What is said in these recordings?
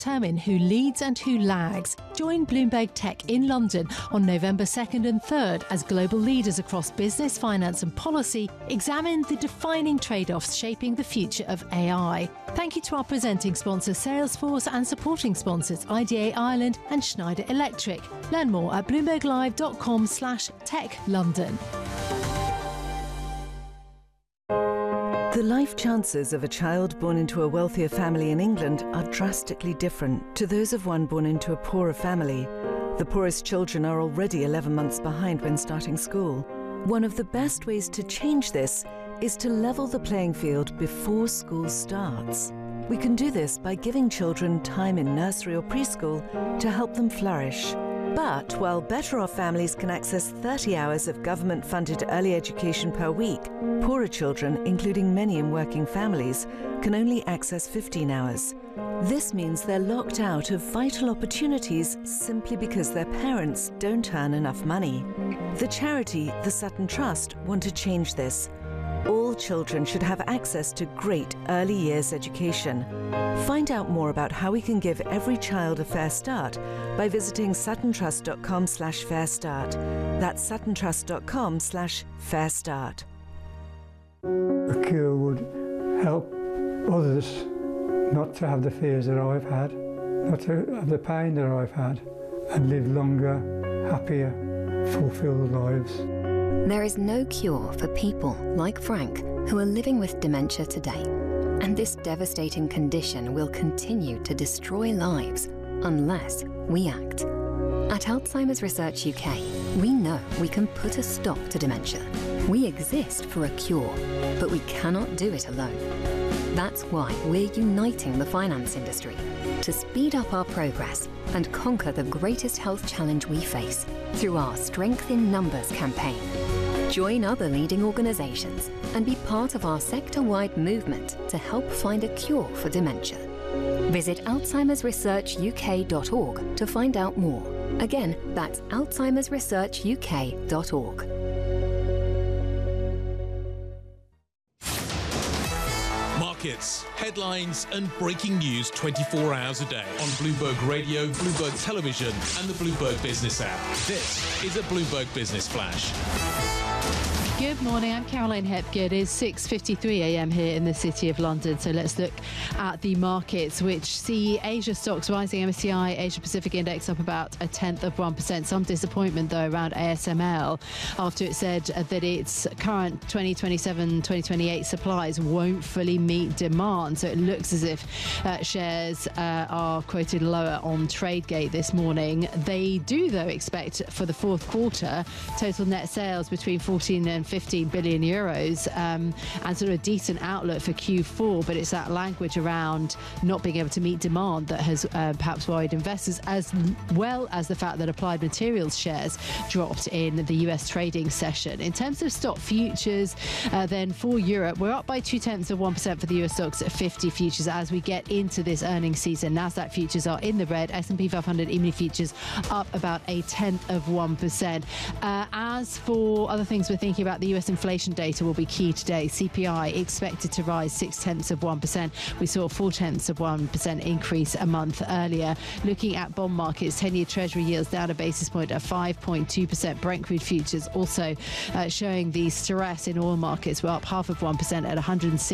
Determine who leads and who lags. Join Bloomberg Tech in London on November 2nd and 3rd as global leaders across business, finance and policy examine the defining trade-offs shaping the future of AI. Thank you to our presenting sponsor Salesforce and supporting sponsors IDA Ireland and Schneider Electric. Learn more at bloomberglive.com/techlondon. The life chances of a child born into a wealthier family in England are drastically different to those of one born into a poorer family. The poorest children are already 11 months behind when starting school. One of the best ways to change this is to level the playing field before school starts. We can do this by giving children time in nursery or preschool to help them flourish. But while better-off families can access 30 hours of government-funded early education per week, poorer children, including many in working families, can only access 15 hours. This means they're locked out of vital opportunities simply because their parents don't earn enough money. The charity, the Sutton Trust, want to change this. All children should have access to great early years education. Find out more about how we can give every child a fair start by visiting suttontrust.com/fair start. That's suttontrust.com/fair start. A cure would help others not to have the fears that I've had, not to have the pain that I've had, and live longer, happier, fulfilled lives. There is no cure for people like Frank who are living with dementia today. And this devastating condition will continue to destroy lives unless we act. At Alzheimer's Research UK, we know we can put a stop to dementia. We exist for a cure, but we cannot do it alone. That's why we're uniting the finance industry to speed up our progress and conquer the greatest health challenge we face through our Strength in Numbers campaign. Join other leading organisations and be part of our sector-wide movement to help find a cure for dementia. Visit alzheimersresearchuk.org to find out more. Again, that's alzheimersresearchuk.org. Markets, headlines and breaking news 24 hours a day on Bloomberg Radio, Bloomberg Television and the Bloomberg Business app. This is a Bloomberg Business Flash. Good morning, I'm Caroline Hepgood. It is 6:53 a.m. here in the City of London. So let's look at the markets, which see Asia stocks rising. MSCI Asia Pacific Index up about 0.1%. Some disappointment, though, around ASML after it said that its current 2027-2028 supplies won't fully meet demand. So it looks as if shares are quoted lower on TradeGate this morning. They do, though, expect for the fourth quarter total net sales between 14 and 15 billion euros and sort of a decent outlook for Q4, but it's that language around not being able to meet demand that has perhaps worried investors, as well as the fact that Applied Materials shares dropped in the US trading session. In terms of stock futures, then for Europe, we're up by 0.2% for the US stocks at 50 futures as we get into this earnings season. Nasdaq futures are in the red, S&P 500 E-mini futures up about 0.1%. As for other things we're thinking about, the US inflation data will be key today. CPI expected to rise 0.6%. We saw a 0.4% increase a month earlier. Looking at bond markets, 10-year Treasury yields down a basis point at 5.2%. Brent crude futures also showing the stress in oil markets. We're up 0.5% at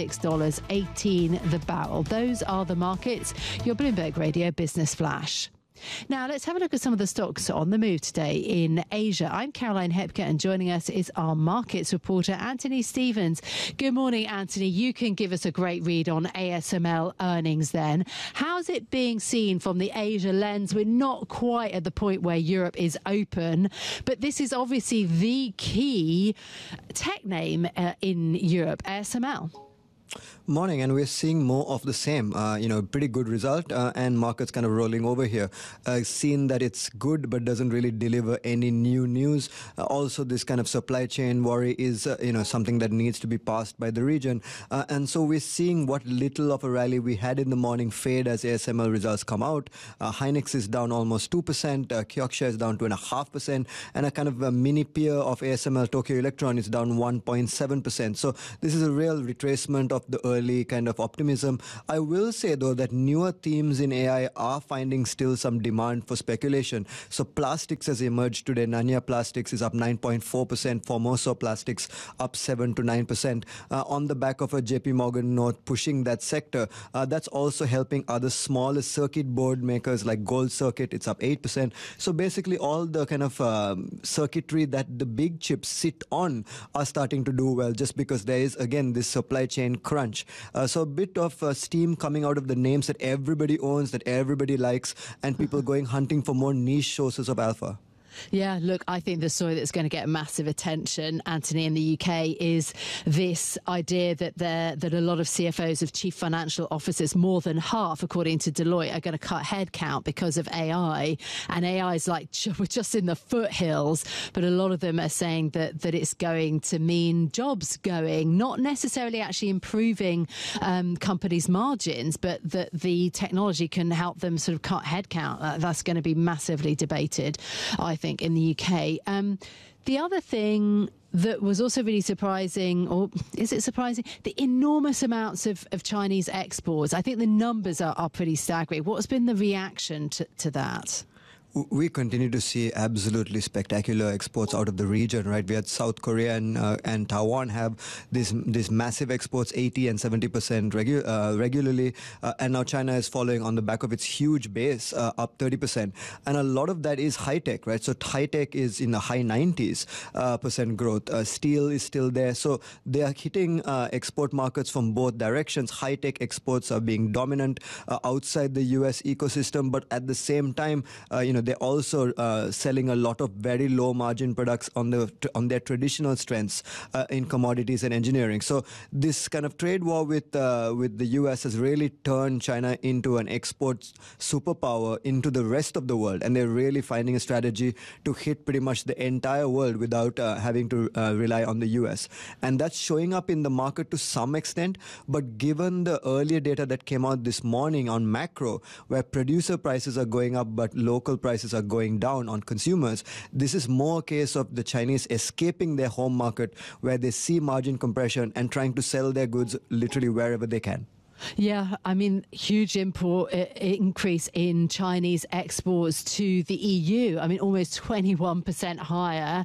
$106.18 the barrel. Those are the markets. Your Bloomberg Radio Business Flash. Now, let's have a look at some of the stocks on the move today in Asia. I'm Caroline Hepker, and joining us is our markets reporter, Anthony Stevens. Good morning, Anthony. You can give us a great read on ASML earnings then. How's it being seen from the Asia lens? We're not quite at the point where Europe is open, but this is obviously the key tech name in Europe, ASML. Morning, and we're seeing more of the same. Pretty good result, and markets kind of rolling over here. Seen that it's good, but doesn't really deliver any new news. Also, this kind of supply chain worry is, something that needs to be passed by the region. And so we're seeing what little of a rally we had in the morning fade as ASML results come out. Hynix is down almost 2%. Kioxia is down 2.5%, and a kind of a mini peer of ASML, Tokyo Electron, is down 1.7%. So this is a real retracement of the early kind of optimism. I will say, though, that newer themes in AI are finding still some demand for speculation. So plastics has emerged today. Nanya Plastics is up 9.4%. Formosa Plastics up 7 to 9%. On the back of a JP Morgan note pushing that sector. That's also helping other smaller circuit board makers like Gold Circuit. It's up 8%. So basically all the kind of circuitry that the big chips sit on are starting to do well, just because there is, again, this supply chain crunch. So a bit of steam coming out of the names that everybody owns, that everybody likes, and people going hunting for more niche sources of alpha. Yeah, look, I think the story that's going to get massive attention, Anthony, in the UK is this idea that a lot of CFOs of chief financial officers, more than half, according to Deloitte, are going to cut headcount because of AI. And AI is like, we're just in the foothills. But a lot of them are saying that it's going to mean jobs going, not necessarily actually improving companies' margins, but that the technology can help them sort of cut headcount. That's going to be massively debated, I think, in the UK. The other thing that was also really surprising, or is it surprising? The enormous amounts of Chinese exports. I think the numbers are pretty staggering. What's been the reaction to that? We continue to see absolutely spectacular exports out of the region, right? We had South Korea and Taiwan have these massive exports, 80 and 70% regularly, and now China is following on the back of its huge base, up 30%, and a lot of that is high tech, right? So high tech is in the high 90s% growth. Steel is still there, so they are hitting export markets from both directions. High tech exports are being dominant outside the US ecosystem, but at the same time, they're also selling a lot of very low margin products on their traditional strengths in commodities and engineering. So this kind of trade war with the US has really turned China into an export superpower into the rest of the world, and they're really finding a strategy to hit pretty much the entire world without having to rely on the US. And that's showing up in the market to some extent, but given the earlier data that came out this morning on macro, where producer prices are going up but local prices are going down on consumers, this is more a case of the Chinese escaping their home market, where they see margin compression and trying to sell their goods literally wherever they can. Yeah, I mean, huge increase in Chinese exports to the EU. I mean, almost 21% higher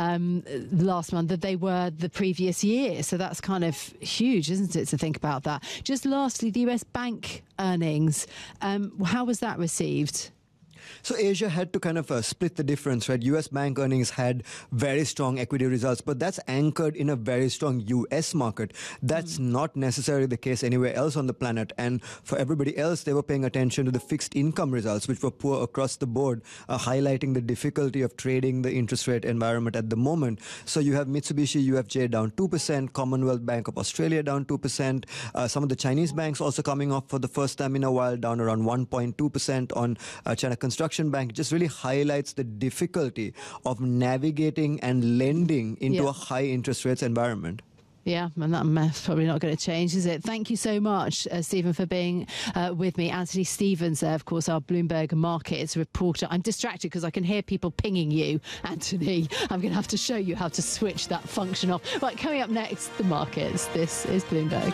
last month than they were the previous year. So that's kind of huge, isn't it, to think about that? Just lastly, the US bank earnings, how was that received? So Asia had to kind of split the difference, right? US bank earnings had very strong equity results, but that's anchored in a very strong US market. That's not necessarily the case anywhere else on the planet. And for everybody else, they were paying attention to the fixed income results, which were poor across the board, highlighting the difficulty of trading the interest rate environment at the moment. So you have Mitsubishi UFJ down 2%, Commonwealth Bank of Australia down 2%. Some of the Chinese banks also coming off for the first time in a while, down around 1.2% on China Construction Bank. Just really highlights the difficulty of navigating and lending into a high interest rates environment. Yeah, and that's probably not going to change, is it? Thank you so much, Stephen, for being with me. Anthony Stevens there, of course, our Bloomberg Markets reporter. I'm distracted because I can hear people pinging you, Anthony. I'm going to have to show you how to switch that function off. Right, coming up next, the markets. This is Bloomberg.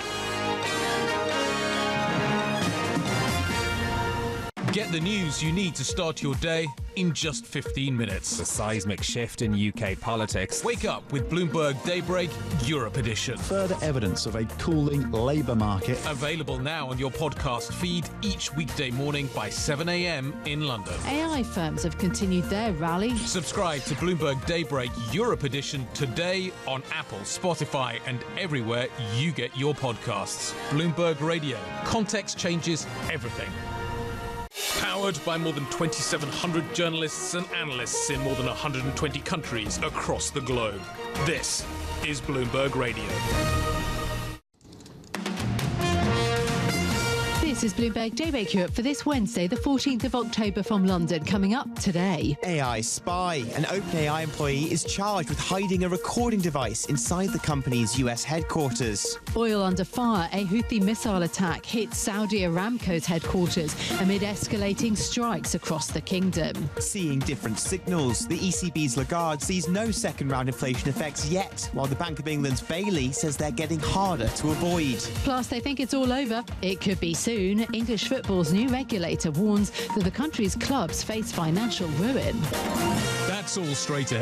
Get the news you need to start your day in just 15 minutes. The seismic shift in UK politics. Wake up with Bloomberg Daybreak Europe Edition. Further evidence of a cooling labour market. Available now on your podcast feed each weekday morning by 7 a.m. in London. AI firms have continued their rally. Subscribe to Bloomberg Daybreak Europe Edition today on Apple, Spotify, and everywhere you get your podcasts. Bloomberg Radio. Context changes everything. Powered by more than 2,700 journalists and analysts in more than 120 countries across the globe. This is Bloomberg Radio. This This is Bloomberg Daybreak Europe for this Wednesday, the 14th of October from London. Coming up today. AI spy. An OpenAI employee is charged with hiding a recording device inside the company's US headquarters. Oil under fire. A Houthi missile attack hit Saudi Aramco's headquarters amid escalating strikes across the kingdom. Seeing different signals. The ECB's Lagarde sees no second-round inflation effects yet, while the Bank of England's Bailey says they're getting harder to avoid. Plus, they think it's all over. It could be soon. English football's new regulator warns that the country's clubs face financial ruin. That's all straight ahead.